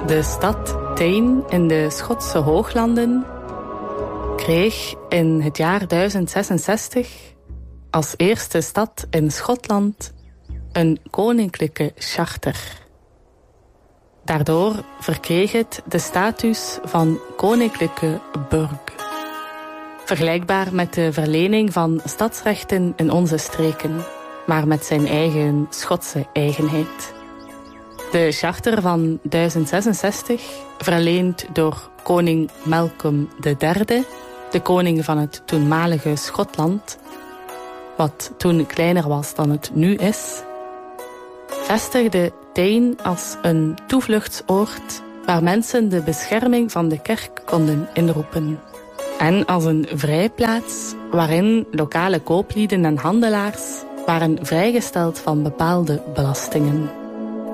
De stad Tain in de Schotse Hooglanden kreeg in het jaar 1066 als eerste stad in Schotland een koninklijke charter. Daardoor verkreeg het de status van koninklijke burg. Vergelijkbaar met de verlening van stadsrechten in onze streken, maar met zijn eigen Schotse eigenheid. De charter van 1066, verleend door koning Malcolm III, de koning van het toenmalige Schotland, wat toen kleiner was dan het nu is, vestigde Tain als een toevluchtsoord waar mensen de bescherming van de kerk konden inroepen. En als een vrijplaats waarin lokale kooplieden en handelaars waren vrijgesteld van bepaalde belastingen.